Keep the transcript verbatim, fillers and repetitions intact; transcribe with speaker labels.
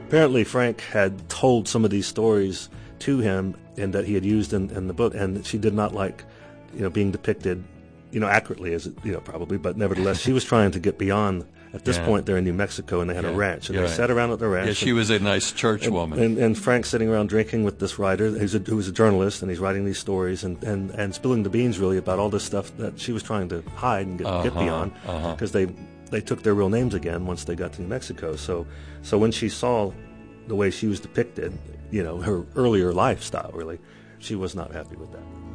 Speaker 1: Apparently, Frank had told some of these stories to him, and that he had used in, in the book, and she did not like, you know, being depicted, you know, accurately as it, you know, probably, but nevertheless, she was trying to get beyond. At this
Speaker 2: Yeah.
Speaker 1: point, they're in New Mexico, and they had
Speaker 2: Yeah.
Speaker 1: a ranch, and
Speaker 2: You're
Speaker 1: they
Speaker 2: right.
Speaker 1: sat around at the ranch.
Speaker 2: Yeah, she
Speaker 1: and,
Speaker 2: was a nice church
Speaker 1: and,
Speaker 2: woman.
Speaker 1: And, and Frank's sitting around drinking with this writer who's a, who's a journalist, and he's writing these stories and, and, and spilling the beans, really, about all this stuff that she was trying to hide and get,
Speaker 2: Uh-huh,
Speaker 1: get beyond,
Speaker 2: uh-huh.
Speaker 1: because they, they took their real names again once they got to New Mexico. So, so when she saw the way she was depicted, you know, her earlier lifestyle, really, she was not happy with that.